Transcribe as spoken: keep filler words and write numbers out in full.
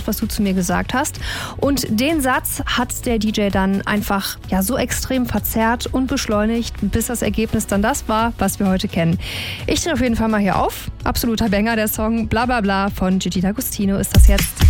was du zu mir gesagt hast. Und den Satz hat der D J dann einfach ja so extrem verzerrt und beschleunigt, bis das Ergebnis dann das war, was wir heute kennen. Ich stehe auf jeden Fall mal hier auf. Absoluter Banger, der Song Bla Bla Bla von Gigi D'Agostino ist das jetzt.